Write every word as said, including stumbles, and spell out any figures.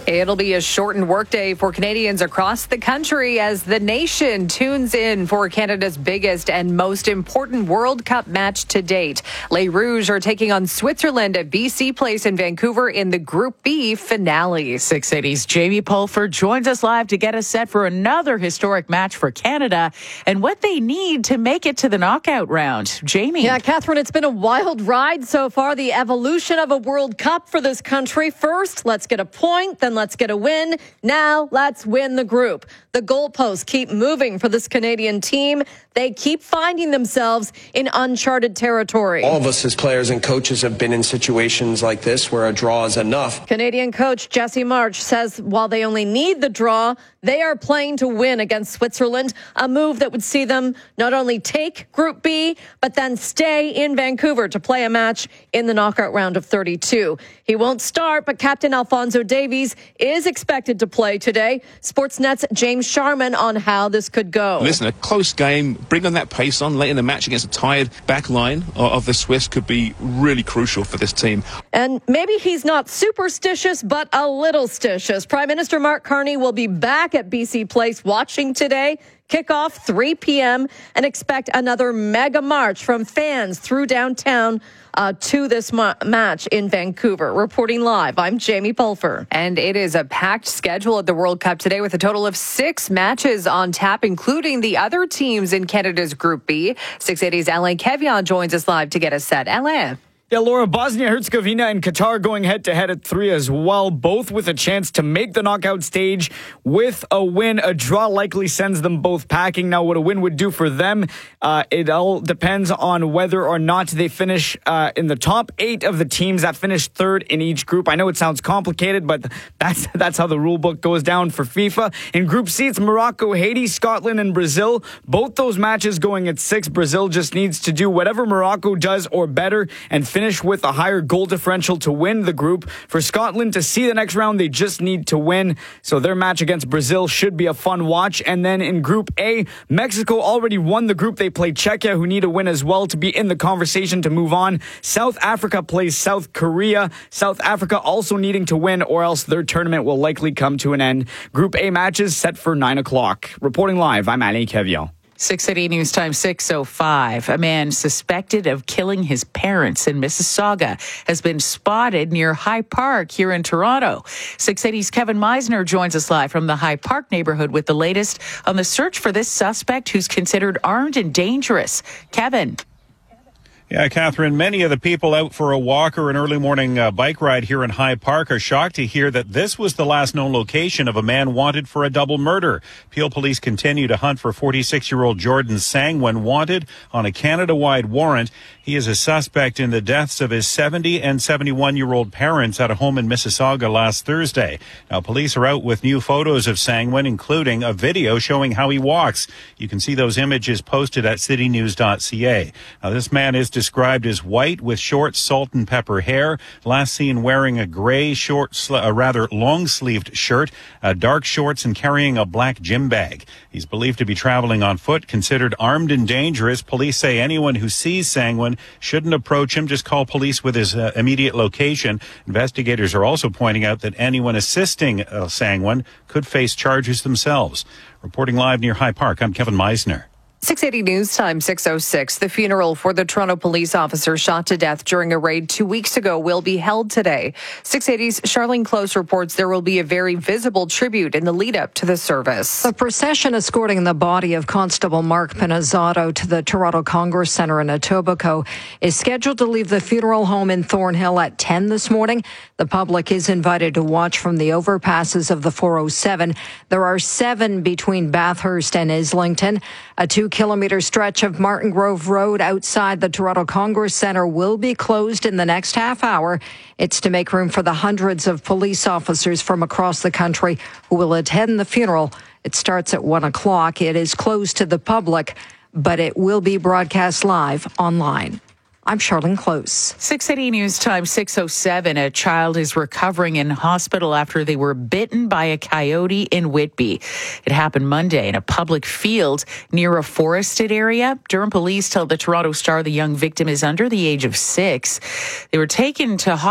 It'll be a shortened workday for Canadians across the country as the nation tunes in for Canada's biggest and most important World Cup match to date. Les Rouges are taking on Switzerland at B C Place in Vancouver in the Group B finale. six eighty's Jamie Pulford joins us live to get us set for another historic match for Canada and what they need to make it to the knockout round. Jamie. Yeah, Catherine, it's been a wild ride so far, the evolution of a World Cup for this country. First, let's get a point, then let's get a win. Now, let's win the group. The goalposts keep moving for this Canadian team. They keep finding themselves in uncharted territory. All of us as players and coaches have been in situations like this where a draw is enough. Canadian coach Jesse March says while they only need the draw, they are playing to win against Switzerland, a move that would see them not only take Group B, but then stay in Vancouver to play a match in the knockout round of thirty-two. He won't start, but Captain Alphonso Davies is expected to play today. Sportsnet's James Sharman on how this could go. Listen, a close game, bring on that pace on late in the match against a tired back line of the Swiss could be really crucial for this team. And maybe he's not superstitious, but a little stitious. Prime Minister Mark Carney will be back at B C Place watching today. Kickoff three p.m. and expect another mega march from fans through downtown uh, to this ma- match in Vancouver. Reporting live, I'm Jamie Pulfer. And it is a packed schedule at the World Cup today with a total of six matches on tap, including the other teams in Canada's Group B. six eighty's Alain Kevian joins us live to get us set. Alain. Yeah, Laura, Bosnia-Herzegovina and Qatar going head-to-head at three as well, both with a chance to make the knockout stage with a win. A draw likely sends them both packing. Now, what a win would do for them, uh, it all depends on whether or not they finish uh, in the top eight of the teams that finish third in each group. I know it sounds complicated, but that's that's how the rule book goes down for FIFA. In Group C, it's Morocco, Haiti, Scotland, and Brazil. Both those matches going at six. Brazil just needs to do whatever Morocco does or better and finish with a higher goal differential to win the group. For Scotland to see the next round, they just need to win. So their match against Brazil should be a fun watch. And then in Group A, Mexico already won the group. They play Czechia, who need a win as well to be in the conversation to move on. South Africa plays South Korea. South Africa also needing to win, or else their tournament will likely come to an end. Group A matches set for nine o'clock. Reporting live, I'm Alain Kevian. six eighty News Time six oh five. A man suspected of killing his parents in Mississauga has been spotted near High Park here in Toronto. six eighty's Kevin Meisner joins us live from the High Park neighborhood with the latest on the search for this suspect who's considered armed and dangerous. Kevin. Yeah, Catherine, many of the people out for a walk or an early morning uh, bike ride here in High Park are shocked to hear that this was the last known location of a man wanted for a double murder. Peel police continue to hunt for forty-six-year-old Jordan Sangwan, wanted on a Canada-wide warrant. He is a suspect in the deaths of his seventy and seventy-one-year-old parents at a home in Mississauga last Thursday. Now, police are out with new photos of Sangwan, including a video showing how he walks. You can see those images posted at city news dot c a. Now, this man is described as white with short salt and pepper hair, last seen wearing a gray short, a rather long-sleeved shirt, uh, dark shorts, and carrying a black gym bag. He's believed to be traveling on foot, considered armed and dangerous. Police say anyone who sees Sangwan shouldn't approach him, just call police with his uh, immediate location. Investigators are also pointing out that anyone assisting uh, Sangwan could face charges themselves. Reporting live near High Park, I'm Kevin Meisner. six eighty News Time six oh six. The funeral for the Toronto police officer shot to death during a raid two weeks ago will be held today. six eighty's Charlene Close reports there will be a very visible tribute in the lead up to the service. The procession escorting the body of Constable Mark Pinizzato to the Toronto Congress Centre in Etobicoke is scheduled to leave the funeral home in Thornhill at ten this morning. The public is invited to watch from the overpasses of the four oh seven. There are seven between Bathurst and Islington. A two kilometer stretch of Martin Grove Road outside the Toronto Congress Centre will be closed in the next half hour. It's to make room for the hundreds of police officers from across the country who will attend the funeral. It starts at one o'clock. It is closed to the public, but it will be broadcast live online. I'm Charlene Close. six eighty News Time six oh seven. A child is recovering in hospital after they were bitten by a coyote in Whitby. It happened Monday in a public field near a forested area. Durham police tell the Toronto Star the young victim is under the age of six. They were taken to hospital